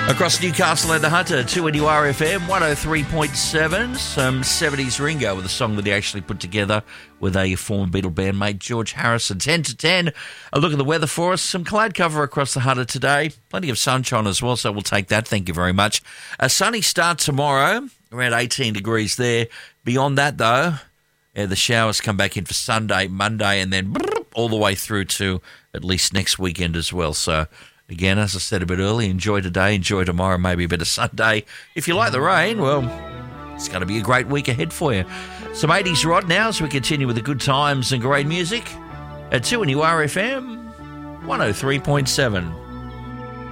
Across Newcastle and the Hunter, 2NURFM 103.7. Some 70s Ringo with a song that he actually put together with a former Beatle bandmate, George Harrison. 10 to 10. A look at the weather for us. Some cloud cover across the Hunter today. Plenty of sunshine as well, so we'll take that. Thank you very much. A sunny start tomorrow, around 18 degrees there. Beyond that, though, the showers come back in for Sunday, Monday, and then all the way through to at least next weekend as well. So, again, as I said a bit earlier, enjoy today, enjoy tomorrow, maybe a bit of Sunday. If you like the rain, well, it's going to be a great week ahead for you. Some 80s Rod now as we continue with the good times and great music at 2NURFM 103.7.